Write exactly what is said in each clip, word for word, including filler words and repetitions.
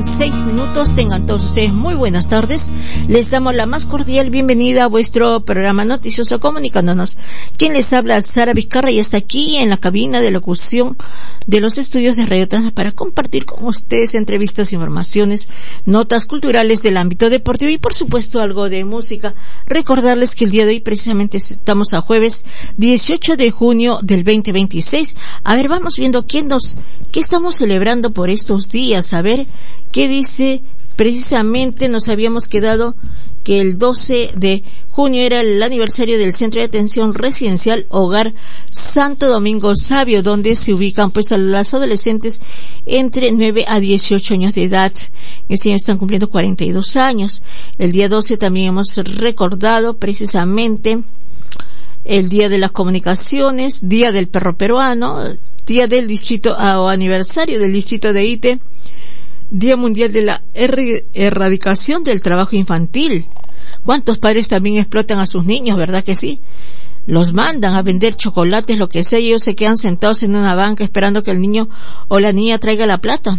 con seis minutos. Tengan todos ustedes muy buenas tardes. Les damos la más cordial bienvenida a vuestro programa noticioso Comunicándonos. Quien les habla, Sara Vizcarra, y está aquí en la cabina de locución de los estudios de Radio Tacna para compartir con ustedes entrevistas, informaciones, notas culturales del ámbito deportivo y por supuesto algo de música. Recordarles que el día de hoy precisamente estamos a jueves dieciocho de junio del veinte veintiséis. A ver, vamos viendo quién nos, qué estamos celebrando por estos días. A ver, qué dice. Precisamente nos habíamos quedado que el doce de junio era el aniversario del Centro de Atención Residencial Hogar Santo Domingo Sabio, donde se ubican pues a las adolescentes entre nueve a dieciocho años de edad. Este año están cumpliendo cuarenta y dos años. El día doce también hemos recordado precisamente el Día de las Comunicaciones, Día del Perro Peruano, Día del Distrito o aniversario del Distrito de Ite, Día Mundial de la er- Erradicación del Trabajo Infantil. ¿Cuántos padres también explotan a sus niños, verdad que sí? Los mandan a vender chocolates, lo que sea, y ellos se quedan sentados en una banca esperando que el niño o la niña traiga la plata.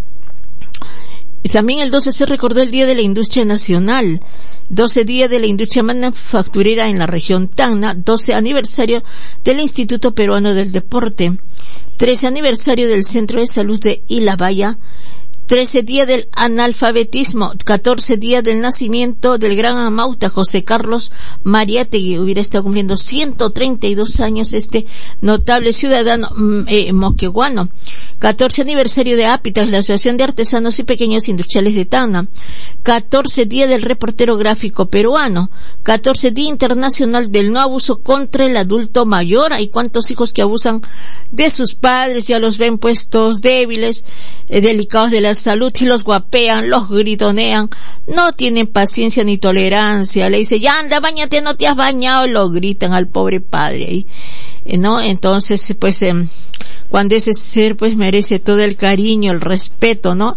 Y también el doce se recordó el Día de la Industria Nacional, doce Día de la Industria Manufacturera en la región Tacna, doce aniversario del Instituto Peruano del Deporte, trece aniversario del Centro de Salud de Ilabaya, trece Día del Analfabetismo, catorce Día del Nacimiento del gran amauta José Carlos Mariátegui. Hubiera estado cumpliendo ciento treinta y dos años este notable ciudadano eh, moqueguano. catorce aniversario de APITAS, la Asociación de Artesanos y Pequeños Industriales de Tacna. catorce Día del Reportero Gráfico Peruano. catorce Día Internacional del No Abuso contra el Adulto Mayor. Hay cuántos hijos que abusan de sus padres, ya los ven puestos débiles, eh, delicados de la salud, y los guapean, los gritonean, no tienen paciencia ni tolerancia. Le dice, ya anda, bañate, no te has bañado, lo gritan al pobre padre ahí, ¿no? Entonces, pues, eh, cuando ese ser, pues, merece todo el cariño, el respeto, ¿no?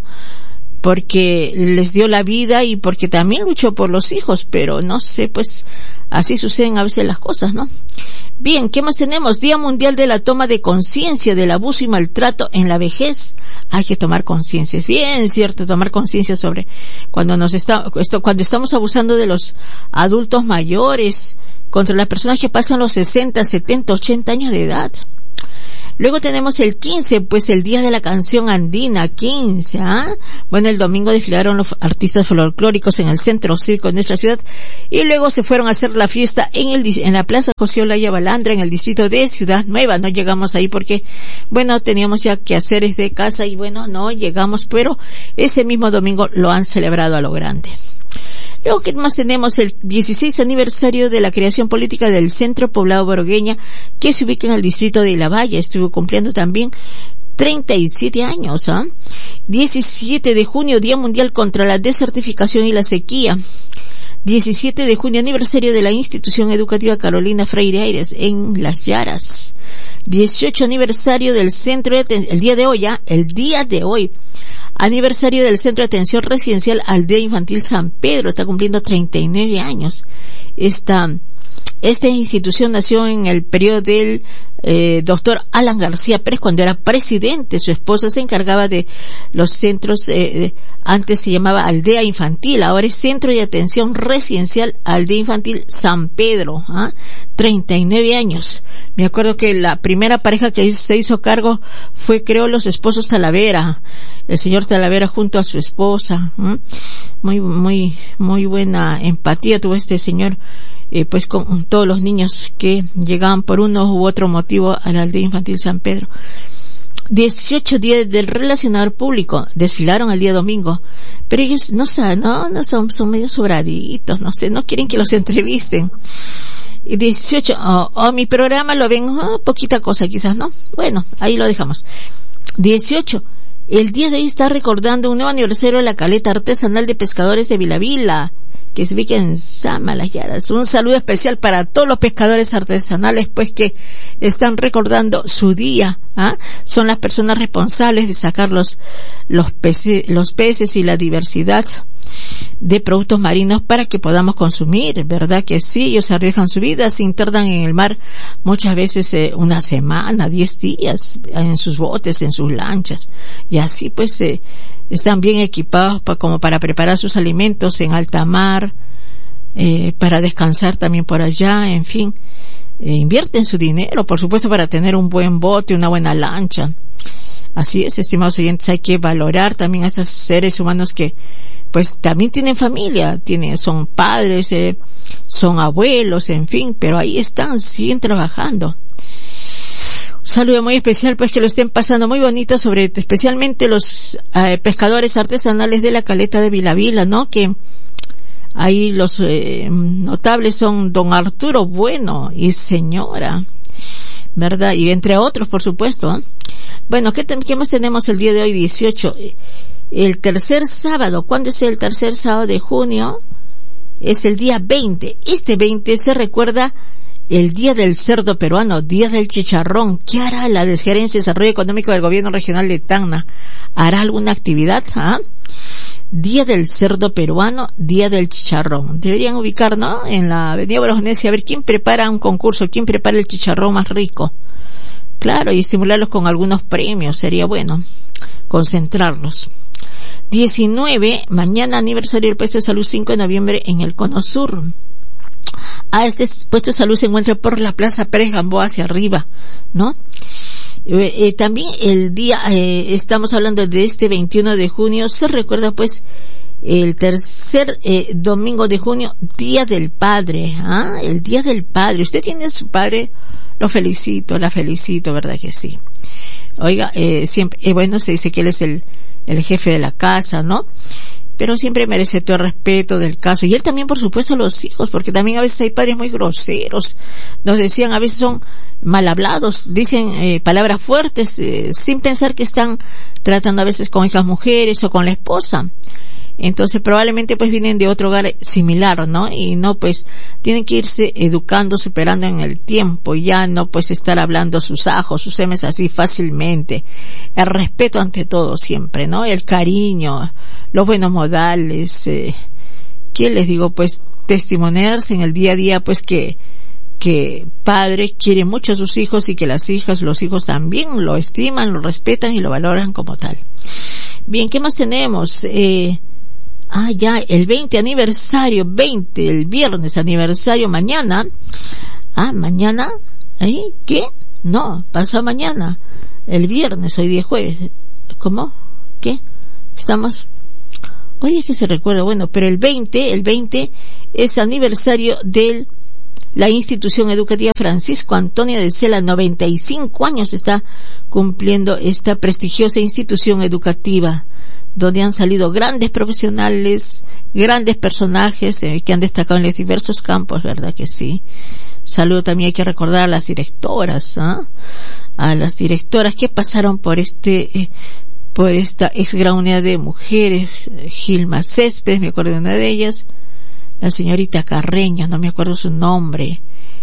Porque les dio la vida y porque también luchó por los hijos, pero no sé, pues, así suceden a veces las cosas, ¿no? Bien, ¿qué más tenemos? Día Mundial de la Toma de Conciencia del Abuso y Maltrato en la Vejez. Hay que tomar conciencia, es bien cierto, tomar conciencia sobre cuando nos está, esto, cuando estamos abusando de los adultos mayores, contra las personas que pasan los sesenta, setenta, ochenta años de edad. Luego tenemos el quince, pues el Día de la Canción Andina, quince, ¿ah? Bueno, el domingo desfilaron los artistas folclóricos en el centro circo de nuestra ciudad y luego se fueron a hacer la fiesta en el en la Plaza José Olaya Balandra, en el distrito de Ciudad Nueva. No llegamos ahí porque, bueno, teníamos ya que hacer desde casa y bueno, no llegamos, pero ese mismo domingo lo han celebrado a lo grande. Luego, ¿qué más tenemos? El dieciséis aniversario de la creación política del Centro Poblado Borogueña, que se ubica en el distrito de Ilabaya. Estuvo cumpliendo también treinta y siete años, ¿ah? diecisiete de junio, Día Mundial contra la Desertificación y la Sequía. diecisiete de junio, aniversario de la Institución Educativa Carolina Freire Aires en Las Yaras. dieciocho aniversario del Centro de Atención, el día de hoy, ¿ah? El día de hoy. Aniversario del Centro de Atención Residencial Aldea Infantil San Pedro, está cumpliendo treinta y nueve años. Esta, esta institución nació en el periodo del eh, doctor Alan García Pérez, cuando era presidente. Su esposa se encargaba de los centros, eh, antes se llamaba Aldea Infantil, ahora es Centro de Atención Residencial Aldea Infantil San Pedro, ¿ah? treinta y nueve años. Me acuerdo que la primera pareja que se hizo cargo fue, creo, los esposos Talavera, el señor Talavera junto a su esposa. ¿eh? Muy, muy, muy buena empatía tuvo este señor, eh, pues con todos los niños que llegaban por uno u otro motivo a la Aldea Infantil San Pedro. dieciocho días del relacionador público, desfilaron el día domingo, pero ellos no saben, no, no son, son medio sobraditos, no sé, no quieren que los entrevisten. Y dieciocho, o oh, oh, mi programa lo ven, oh, poquita cosa quizás, ¿no? Bueno, ahí lo dejamos. dieciocho, el día de hoy está recordando un nuevo aniversario de la caleta artesanal de pescadores de Vilavila, que se ubica en Sama, Las Yaras. Un saludo especial para todos los pescadores artesanales, pues, que están recordando su día, ¿ah? Son las personas responsables de sacar los, los peces, los peces y la diversidad de productos marinos para que podamos consumir, ¿verdad que sí? Ellos arriesgan su vida, se internan en el mar muchas veces eh, una semana, diez días, en sus botes, en sus lanchas, y así pues eh, están bien equipados pa, como para preparar sus alimentos en alta mar, eh, para descansar también por allá, en fin, eh, invierten su dinero, por supuesto, para tener un buen bote, una buena lancha. Así es, estimados oyentes, hay que valorar también a estos seres humanos que pues también tienen familia, tienen, son padres, eh, son abuelos, en fin, pero ahí están, siguen trabajando. Un saludo muy especial, pues que lo estén pasando muy bonito, sobre especialmente los eh, pescadores artesanales de la Caleta de Vilavila, ¿no? Que ahí los eh, notables son don Arturo Bueno y señora, ¿verdad? Y entre otros, por supuesto, ¿eh? Bueno, ¿qué, ¿qué más tenemos el día de hoy, dieciocho? El tercer sábado, ¿cuándo es el tercer sábado de junio? Es el día veinte. Este veinte se recuerda el Día del Cerdo Peruano, Día del Chicharrón. ¿Qué hará la Gerencia de Desarrollo Económico del Gobierno Regional de Tacna? ¿Hará alguna actividad? ¿Ah? Día del Cerdo Peruano, Día del Chicharrón. Deberían ubicar, ¿no? En la Avenida Boronesia, a ver quién prepara un concurso, quién prepara el chicharrón más rico. Claro, y estimularlos con algunos premios, sería bueno concentrarlos. diecinueve, mañana aniversario del puesto de salud, cinco de noviembre en el Cono Sur. Ah, este puesto de salud se encuentra por la Plaza Pérez Gamboa hacia arriba, ¿no? Eh, eh, también el día, eh, estamos hablando de este veintiuno de junio, se recuerda pues el tercer eh, domingo de junio, Día del Padre, ¿ah? El Día del Padre. ¿Usted tiene a su padre? Lo felicito, la felicito, ¿verdad que sí? Oiga, eh, siempre, eh, bueno, se dice que él es el, el jefe de la casa, ¿no? Pero siempre merece todo el respeto del caso. Y él también, por supuesto, a los hijos, porque también a veces hay padres muy groseros. Nos decían, a veces son mal hablados, dicen eh, palabras fuertes, eh, sin pensar que están tratando a veces con hijas mujeres o con la esposa. Entonces probablemente pues vienen de otro hogar similar, ¿no? Y no pues tienen que irse educando, superando en el tiempo, ya no pues estar hablando sus ajos, sus emes así fácilmente. El respeto ante todo siempre, ¿no? El cariño, los buenos modales, eh, ¿qué les digo? Pues testimoniarse en el día a día pues que que padre quiere mucho a sus hijos y que las hijas, los hijos también lo estiman, lo respetan y lo valoran como tal. Bien, ¿qué más tenemos? Eh, Ah, ya, el veinte aniversario, veinte, el viernes aniversario, mañana. Ah, mañana, ¿eh? ¿Qué? No, pasa mañana. El viernes, hoy día jueves. ¿Cómo? ¿Qué? Estamos... Oye, es que se recuerda, bueno, pero el veinte, el veinte es aniversario de la institución educativa Francisco Antonio de Cela, noventa y cinco años está cumpliendo esta prestigiosa institución educativa, donde han salido grandes profesionales, grandes personajes eh, que han destacado en los diversos campos, ¿verdad que sí? Saludo también, hay que recordar a las directoras, ¿ah? A las directoras que pasaron por este, eh, por esta ex gran unidad de mujeres, Gilma Céspedes, me acuerdo de una de ellas, la señorita Carreño, no me acuerdo su nombre,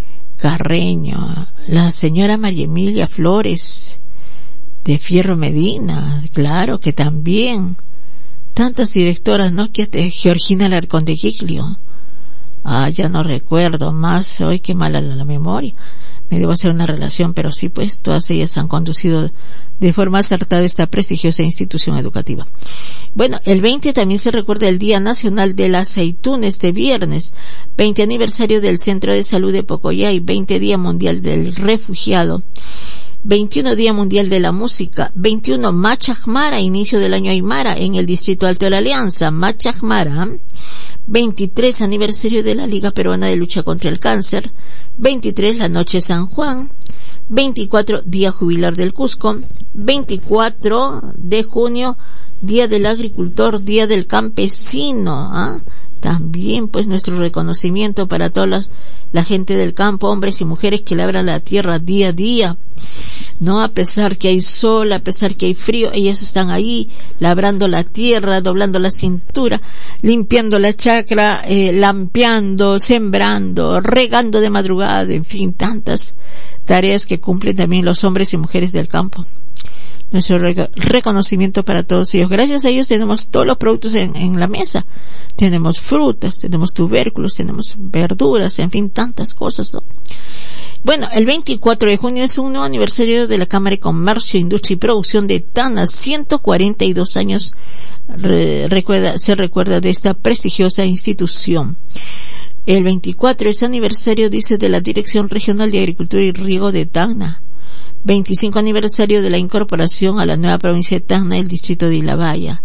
Carreño, la señora María Emilia Flores, de Fierro Medina, claro que también, tantas directoras, ¿no? Que Georgina Alarcón de Giglio, ah, ya no recuerdo más, hoy qué mala la, la memoria, me debo hacer una relación, pero sí, pues, todas ellas han conducido de forma acertada esta prestigiosa institución educativa. Bueno, el veinte también se recuerda el Día Nacional de la Aceituna, este viernes, veinte aniversario del Centro de Salud de Pocoyay, veinte Día Mundial del Refugiado, veintiuno Día Mundial de la Música, veintiuno Machajmara, inicio del año Aymara en el Distrito Alto de la Alianza, Machajmara, veintitrés aniversario de la Liga Peruana de Lucha contra el Cáncer, veintitrés la Noche San Juan, veinticuatro Día Jubilar del Cusco, veinticuatro de junio Día del Agricultor, Día del Campesino, ¿ah? También pues nuestro reconocimiento para toda la, la gente del campo, hombres y mujeres que labran la tierra día a día, no, a pesar que hay sol, a pesar que hay frío, ellos están ahí labrando la tierra, doblando la cintura, limpiando la chacra, eh, lampeando, sembrando, regando de madrugada, en fin, tantas tareas que cumplen también los hombres y mujeres del campo. Nuestro re- reconocimiento para todos ellos. Gracias a ellos tenemos todos los productos en, en la mesa. Tenemos frutas, tenemos tubérculos, tenemos verduras, en fin, tantas cosas, ¿no? Bueno, el veinticuatro de junio es un nuevo aniversario de la Cámara de Comercio, Industria y Producción de Tacna, ciento cuarenta y dos años re, recuerda, se recuerda de esta prestigiosa institución. El veinticuatro es aniversario, dice, de la Dirección Regional de Agricultura y Riego de Tacna. veinticinco aniversario de la incorporación a la nueva provincia de Tacna del distrito de Ilabaya.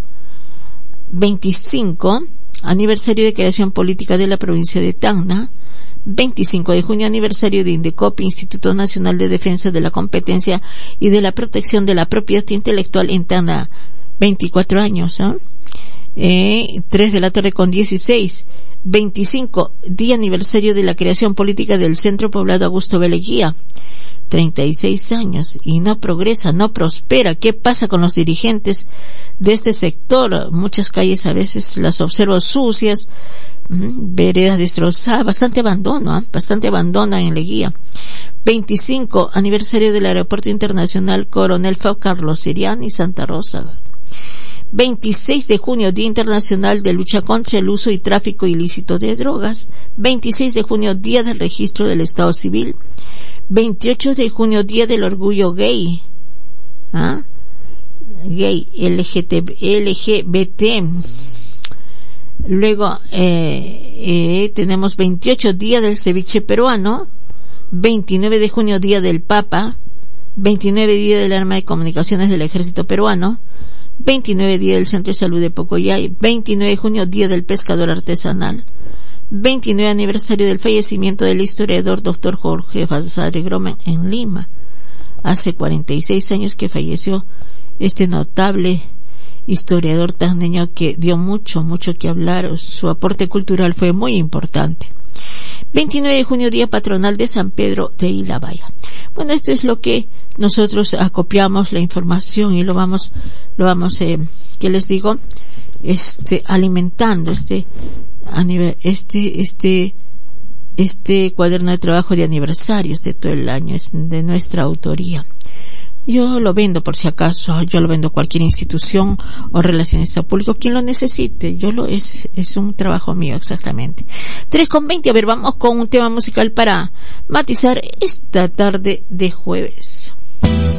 veinticinco aniversario de creación política de la provincia de Tacna. veinticinco de junio aniversario de INDECOP, Instituto Nacional de Defensa de la Competencia y de la Protección de la Propiedad Intelectual en Tacna. veinticuatro años, ¿eh? Eh, tres de la tarde con dieciséis. veinticinco día aniversario de la creación política del Centro Poblado Augusto B. Leguía. treinta y seis años y no progresa, no prospera. ¿Qué pasa con los dirigentes de este sector? Muchas calles a veces las observo sucias, veredas destrozadas, bastante abandono, ¿eh? bastante abandono en Leguía. veinticinco aniversario del Aeropuerto Internacional Coronel F A U Carlos Siriani, Santa Rosa. veintiséis de junio, Día Internacional de Lucha contra el Uso y Tráfico Ilícito de Drogas. veintiséis de junio, Día del Registro del Estado Civil. veintiocho de junio, Día del Orgullo Gay. ¿Ah? Gay, L G B T. Luego, eh, eh, tenemos veintiocho, Día del Ceviche Peruano. veintinueve de junio, Día del Papa. veintinueve, Día del Arma de Comunicaciones del Ejército Peruano. veintinueve, Día del Centro de Salud de Pocoyay. veintinueve de junio, Día del Pescador Artesanal. veintinueve aniversario del fallecimiento del historiador doctor Jorge Basadre Gromen en Lima. Hace cuarenta y seis años que falleció este notable historiador tacneño que dio mucho, mucho que hablar. Su aporte cultural fue muy importante. veintinueve de junio, Día Patronal de San Pedro de Ilabaya. Bueno, esto es lo que nosotros acopiamos la información y lo vamos, lo vamos, eh, ¿qué les digo? Este, alimentando este, este, este, este cuaderno de trabajo de aniversarios de todo el año, es de nuestra autoría. Yo lo vendo por si acaso, yo lo vendo a cualquier institución o relacionista público, quien lo necesite. Yo lo, es, es un trabajo mío exactamente. tres con veinte, a ver, vamos con un tema musical para matizar esta tarde de jueves.